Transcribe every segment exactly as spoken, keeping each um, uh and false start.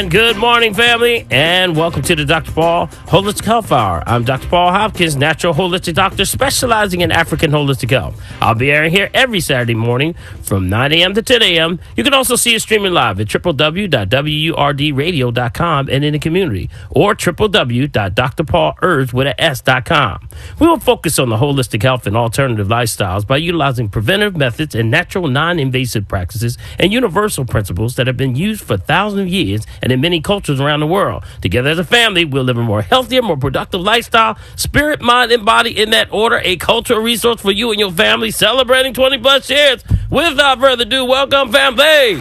And good morning, family, and welcome to the Doctor Paul Holistic Health Hour. I'm Doctor Paul Hopkins, natural holistic doctor specializing in African holistic health. I'll be airing here every Saturday morning from nine a.m. to ten a.m. You can also see us streaming live at w w w dot w u r d radio dot com and in the community, or w w w dot d r paul herbs with an s dot com. We will focus on the holistic health and alternative lifestyles by utilizing preventive methods and natural non-invasive practices and universal principles that have been used for thousands of years and in many cultures around the world. Together as a family, we'll live a more healthier, more productive lifestyle, spirit, mind, and body in that order, a cultural resource for you and your family, celebrating twenty plus years. Without further ado, welcome, family.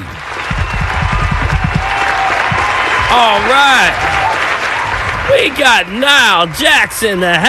All right. We got Nile Jackson in the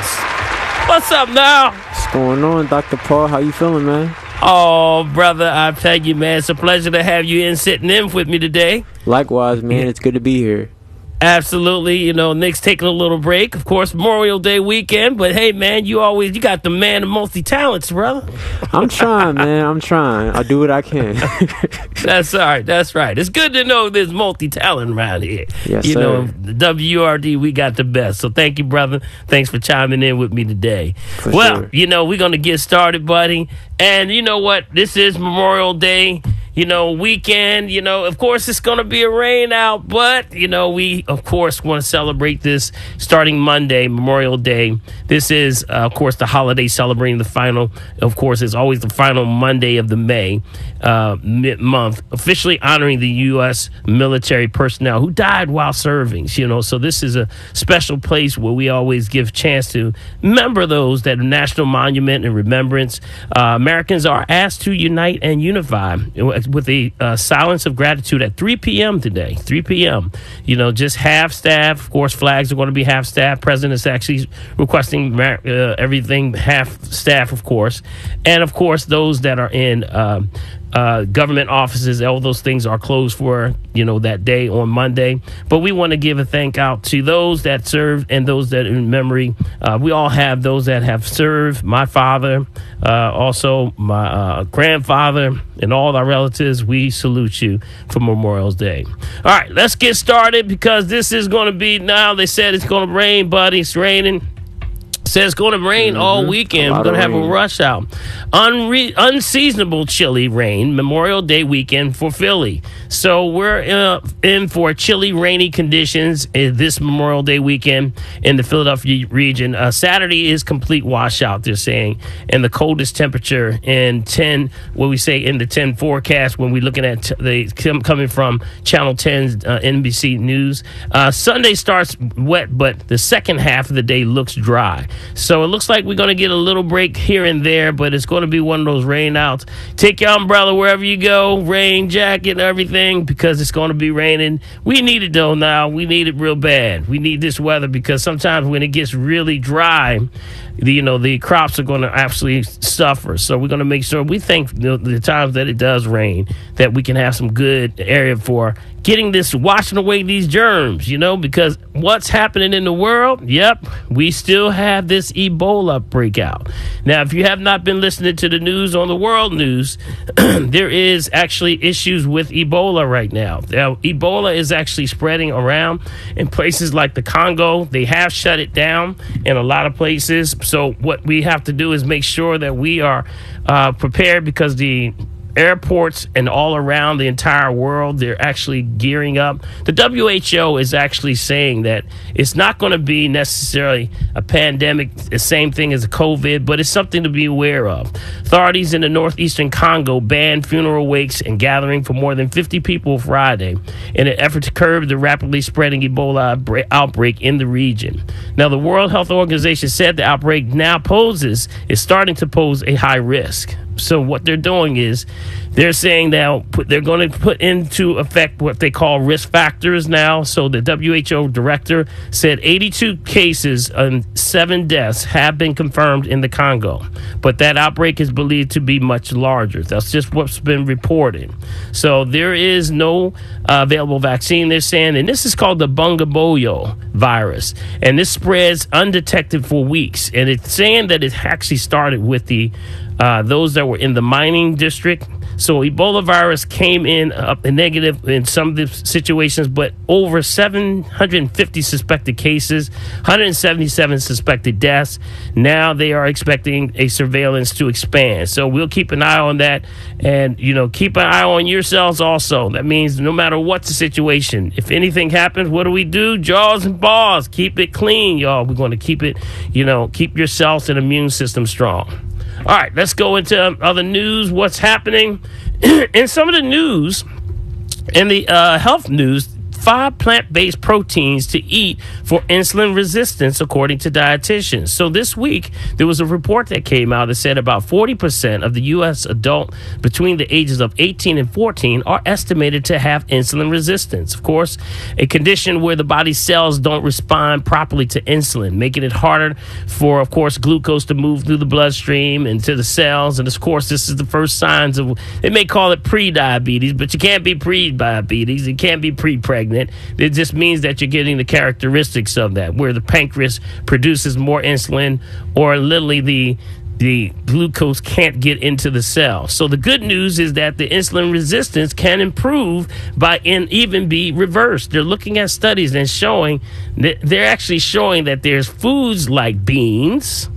house. What's up, Nile? What's going on, Doctor Paul? How you feeling, man? Oh, brother, I tell you, man, it's a pleasure to have you in sitting in with me today. Likewise, man. It's good to be here. Absolutely. You know, Nick's taking a little break. Of course, Memorial Day weekend. But, hey, man, you always, you got the man of multi-talents, brother. I'm trying, man. I'm trying. I do what I can. That's all right. That's right. It's good to know there's multi-talent around here. Yes, you sir. know, the W U R D, we got the best. So thank you, brother. Thanks for chiming in with me today. For well, sure. you know, we're going to get started, buddy. And you know what? This is Memorial Day. You know, weekend, you know, of course, it's going to be a rain out, but, you know, we, of course, want to celebrate this starting Monday, Memorial Day. This is, uh, of course, the holiday celebrating the final, of course, it's always the final Monday of the May uh, month, officially honoring the U S military personnel who died while serving, you know. So this is a special place where we always give chance to remember those that are national monument and remembrance. Uh, Americans are asked to unite and unify with a uh, silence of gratitude at three p.m. today, three p.m. You know, just half staff. Of course, flags are going to be half staff. President's actually requesting uh, everything half staff, of course. And, of course, those that are in um, uh, government offices, all those things are closed for, you know, that day on Monday. But we want to give a thank out to those that served and those that in memory. Uh, we all have those that have served. My father, uh, also my uh, grandfather, and all our relatives. We salute you for Memorial Day. All right, let's get started because this is going to be now. They said it's going to rain, buddy. It's raining. Says it's going to rain mm-hmm. all weekend. We're going to have rain. a rush out. Unre- unseasonable chilly rain, Memorial Day weekend for Philly. So we're uh, in for chilly, rainy conditions this Memorial Day weekend in the Philadelphia region. Uh, Saturday is complete washout, they're saying, and the coldest temperature in ten, what we say in the ten forecast when we're looking at t- the coming from Channel ten's uh, N B C News. Uh, Sunday starts wet, but the second half of the day looks dry. So it looks like we're going to get a little break here and there, but it's going to be one of those rain outs. Take your umbrella wherever you go, rain jacket and everything, because it's going to be raining. We need it, though, now. We need it real bad. We need this weather because sometimes when it gets really dry, the, you know, the crops are going to absolutely suffer. So we're going to make sure we think the, the times that it does rain, that we can have some good area for getting this, washing away these germs, you know, because what's happening in the world? Yep, we still have this Ebola breakout. Now, if you have not been listening to the news on the world news, there is actually issues with Ebola right now. Now, Ebola is actually spreading around in places like the Congo. They have shut it down in a lot of places. So what we have to do is make sure that we are uh, prepared because the airports and all around the entire world, they're actually gearing up. The W H O is actually saying that it's not going to be necessarily a pandemic, the same thing as a COVID, but it's something to be aware of. Authorities in the northeastern Congo banned funeral wakes and gathering for more than fifty people Friday in an effort to curb the rapidly spreading Ebola outbreak in the region. Now, the World Health Organization said the outbreak now poses, is starting to pose a high risk. So what they're doing is they're saying now put, they're going to put into effect what they call risk factors now. So the W H O director said eighty-two cases and seven deaths have been confirmed in the Congo. But that outbreak is believed to be much larger. That's just what's been reported. So there is no uh, available vaccine, they're saying. And this is called the Bundibugyo virus. And this spreads undetected for weeks. And it's saying that it actually started with the Uh, those that were in the mining district. So Ebola virus came in up uh, negative in some of the situations, but over seven hundred fifty suspected cases, one hundred seventy-seven suspected deaths. Now they are expecting a surveillance to expand. So we'll keep an eye on that, and you know, keep an eye on yourselves also. That means no matter what the situation, if anything happens, what do we do? Jaws and balls. Keep it clean, y'all. We're going to keep it, you know, keep yourselves and immune system strong. All right, let's go into other news. What's happening in some of the news, in the uh, health news? Five plant-based proteins to eat for insulin resistance, according to dietitians. So this week, there was a report that came out that said about forty percent of the U S adult between the ages of eighteen and fourteen are estimated to have insulin resistance. Of course, a condition where the body's cells don't respond properly to insulin, making it harder for, of course, glucose to move through the bloodstream and to the cells. And, of course, this is the first signs of, they may call it pre-diabetes, but you can't be pre-diabetes. You can't be pre-pregnant. It just means that you're getting the characteristics of that, where the pancreas produces more insulin, or literally the the glucose can't get into the cell. So the good news is that the insulin resistance can improve by and even be reversed. They're looking at studies and showing that they're actually showing that there's foods like beans,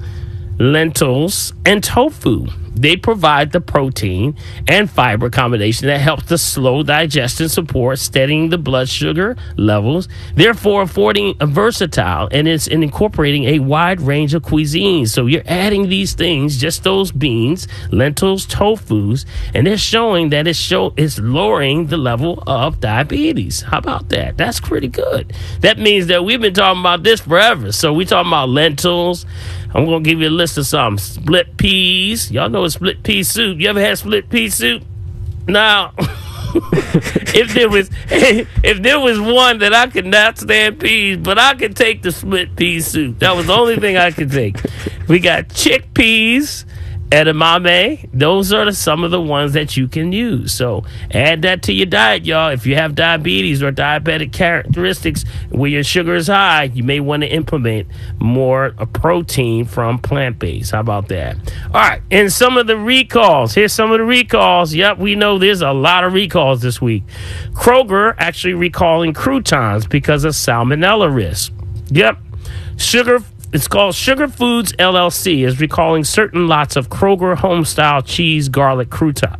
lentils, and tofu. They provide the protein and fiber combination that helps to slow digestion, support steadying the blood sugar levels, therefore affording a versatile, and it's in incorporating a wide range of cuisines. So you're adding these things, just those beans, lentils, tofus, and they're showing that it's show it's lowering the level of diabetes. How about that? That's pretty good. That means that we've been talking about this forever. So we're talking about lentils. I'm going to give you a list of some. Split peas. Y'all know split pea soup. You ever had split pea soup? Now, if there was if there was one that I could not stand peas, but I could take the split pea soup. That was the only thing I could take. We got chickpeas, edamame. Those are the, some of the ones that you can use. So add that to your diet, y'all. If you have diabetes or diabetic characteristics where your sugar is high, you may want to implement more a protein from plant-based. How about that? All right. And some of the recalls. Here's some of the recalls. Yep, we know there's a lot of recalls this week. Kroger actually recalling croutons because of salmonella risk. Yep. Sugar It's called Sugar Foods L L C is recalling certain lots of Kroger home-style cheese garlic crouton,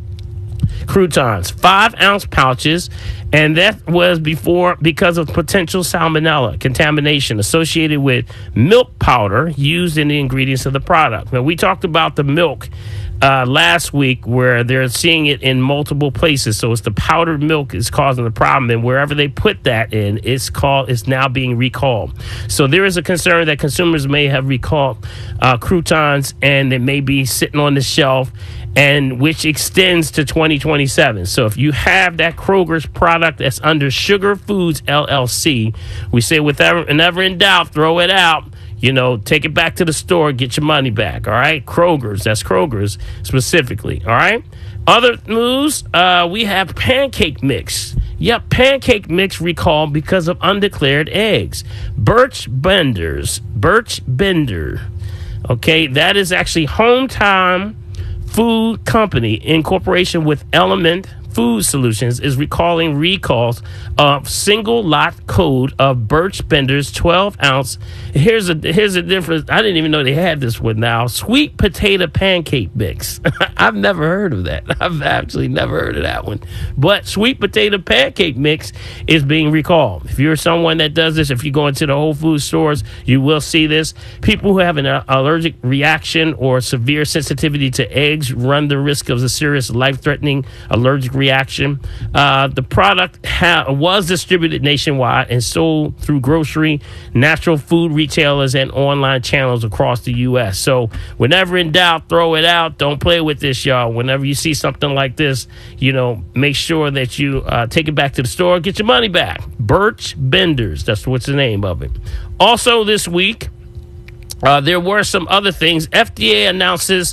croutons, five-ounce pouches, and that was before because of potential salmonella contamination associated with milk powder used in the ingredients of the product. Now, we talked about the milk Uh, last week, where they're seeing it in multiple places. So it's the powdered milk is causing the problem, and wherever they put that in, it's called it's now being recalled. So there is a concern that consumers may have recalled uh, croutons, and it may be sitting on the shelf, and which extends to twenty twenty-seven. So if you have that Kroger's product that's under Sugar Foods L L C, we say without never in doubt, throw it out. You know, take it back to the store, get your money back, all right? Kroger's, that's Kroger's specifically, all right? Other news, uh, we have pancake mix. Yep, pancake mix recalled because of undeclared eggs. Birch Benders, Birch Bender, okay? That is actually Hometown Food Company in cooperation with Element Food Solutions is recalling recalls of single lot code of Birch Bender's twelve ounce. Here's a here's a difference. I didn't even know they had this one now. Sweet potato pancake mix. I've never heard of that. I've actually never heard of that one. But sweet potato pancake mix is being recalled. If you're someone that does this, if you go into the Whole Foods stores, you will see this. People who have an allergic reaction or severe sensitivity to eggs run the risk of a serious life-threatening allergic reaction. Uh, the product ha- was distributed nationwide and sold through grocery, natural food retailers, and online channels across the U S. So whenever in doubt, throw it out. Don't play with this, y'all. Whenever you see something like this, you know, make sure that you uh, take it back to the store, get your money back. Birch Benders, that's what's the name of it. Also this week, Uh, there were some other things. F D A announces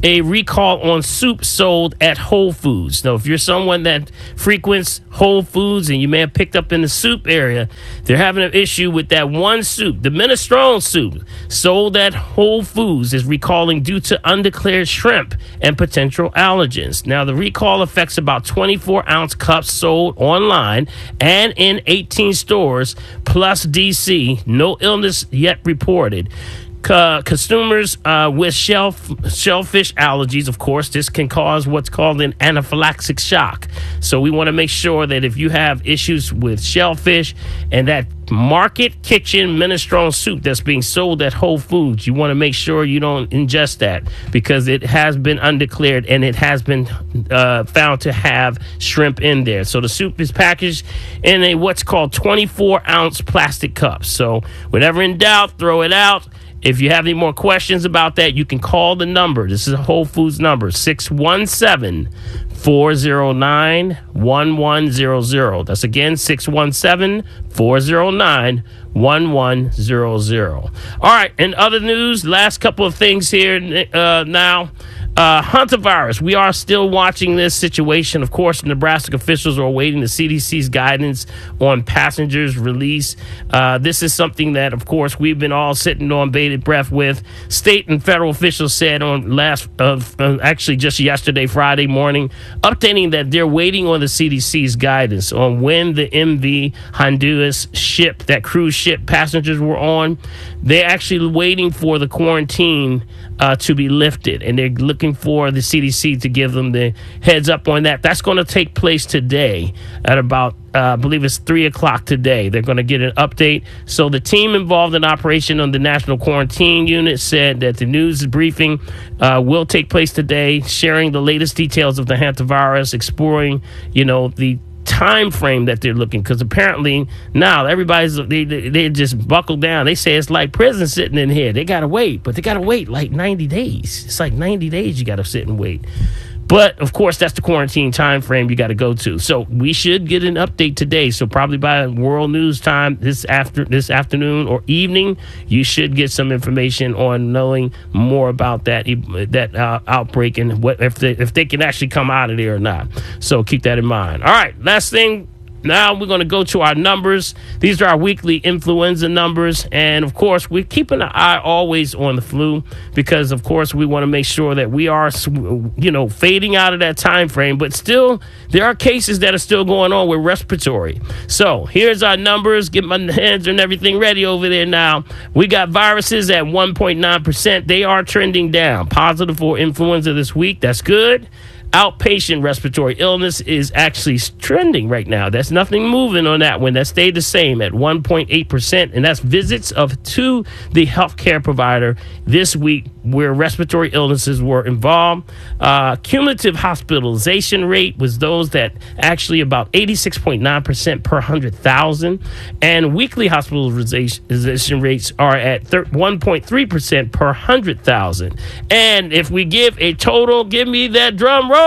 a recall on soup sold at Whole Foods. Now, if you're someone that frequents Whole Foods and you may have picked up in the soup area, they're having an issue with that one soup, the minestrone soup, sold at Whole Foods is recalling due to undeclared shrimp and potential allergens. Now, the recall affects about twenty-four ounce cups sold online and in eighteen stores, plus D C. No illness yet reported. Uh, consumers uh, with shell, shellfish allergies, of course, this can cause what's called an anaphylactic shock. So we want to make sure that if you have issues with shellfish and that Market Kitchen minestrone soup that's being sold at Whole Foods, you want to make sure you don't ingest that because it has been undeclared and it has been uh, found to have shrimp in there. So the soup is packaged in a what's called twenty-four ounce plastic cups. So whenever in doubt, throw it out. If you have any more questions about that, you can call the number. This is a Whole Foods number, six one seven, four zero nine, one one zero zero. That's again, six one seven, four zero nine, one one zero zero. All right, in other news, last couple of things here uh, now. Uh, hantavirus, we are still watching this situation. Of course, Nebraska officials are awaiting the C D C's guidance on passengers' release. Uh, this is something that, of course, we've been all sitting on bated breath with. State and federal officials said on last, uh, uh, actually just yesterday, Friday morning, updating that they're waiting on the C D C's guidance on when the M V Honduras ship, that cruise ship passengers were on. They're actually waiting for the quarantine uh, to be lifted, and they're looking for the C D C to give them the heads up on that. That's going to take place today at about, uh, I believe it's three o'clock today. They're going to get an update. So the team involved in operation on the National Quarantine Unit said that the news briefing uh, will take place today, sharing the latest details of the hantavirus, exploring, you know, the time frame that they're looking, because apparently now everybody's they, they they just buckle down. They say it's like prison sitting in here. They gotta wait, but they gotta wait like ninety days. It's like ninety days you gotta sit and wait. But of course, that's the quarantine time frame you got to go to. So we should get an update today. So probably by world news time this after this afternoon or evening, you should get some information on knowing more about that that uh, outbreak and what if they if they can actually come out of there or not. So keep that in mind. All right, last thing. Now we're going to go to our numbers. These are our weekly influenza numbers. And, of course, we're keeping an eye always on the flu because, of course, we want to make sure that we are, you know, fading out of that time frame. But still, there are cases that are still going on with respiratory. So here's our numbers. Get my hands and everything ready over there now. We got viruses at one point nine percent. They are trending down. Positive for influenza this week. That's good. Outpatient respiratory illness is actually trending right now. That's nothing moving on that one. That stayed the same at one point eight percent, and that's visits of to the healthcare provider this week where respiratory illnesses were involved. Uh, cumulative hospitalization rate was those that actually about eighty-six point nine percent per one hundred thousand, and weekly hospitalization rates are at one point three percent per one hundred thousand. And if we give a total, give me that drum roll.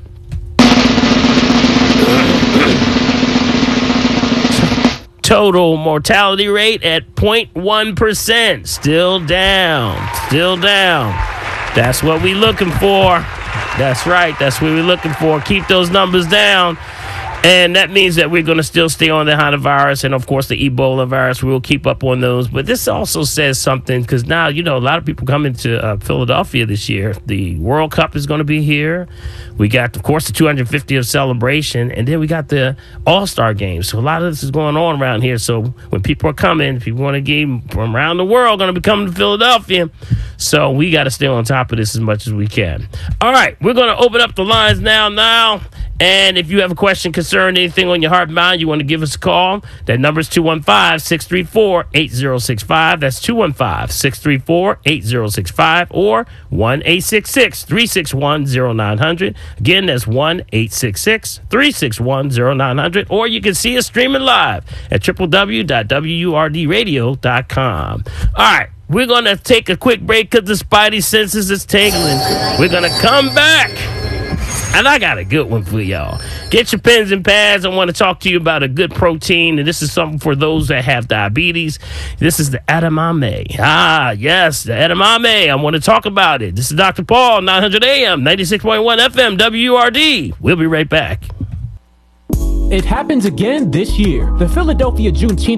Total mortality rate at zero point one percent. Still down. Still down. That's what we're looking for. That's right. That's what we're looking for. Keep those numbers down. And that means that we're going to still stay on the hantavirus and, of course, the Ebola virus. We'll keep up on those. But this also says something because now, you know, a lot of people coming to uh, Philadelphia this year. The World Cup is going to be here. We got, of course, the two hundred fiftieth celebration. And then we got the All-Star game. So a lot of this is going on around here. So when people are coming, people want to game from around the world going to be coming to Philadelphia. So we got to stay on top of this as much as we can. All right. We're going to open up the lines now, now. And if you have a question concerning anything on your heart and mind, you want to give us a call. That number is two one five, six three four, eight zero six five. That's two one five, six three four, eight zero six five or one eight six six, three six one, zero nine hundred. Again, that's one eight six six, three six one, zero nine hundred. Or you can see us streaming live at w w w dot w u r d radio dot com. All right. We're going to take a quick break because the spidey senses is tingling. We're going to come back And I got a good one for y'all. Get your pens and pads. I want to talk to you about a good protein, and this is something for those that have diabetes. This is the edamame. Ah, yes, the edamame. I want to talk about it. This is Doctor Paul, nine hundred A M, ninety-six point one F M, W R D. We'll be right back. It happens again this year. The Philadelphia Juneteenth